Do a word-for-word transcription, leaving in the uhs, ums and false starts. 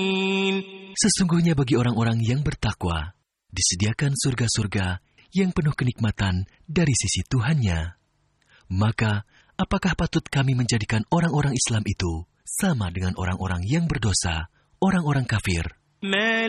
Sesungguhnya bagi orang-orang yang bertakwa, disediakan surga-surga yang penuh kenikmatan dari sisi Tuhannya. Maka, apakah patut kami menjadikan orang-orang Islam itu sama dengan orang-orang yang berdosa, orang-orang kafir?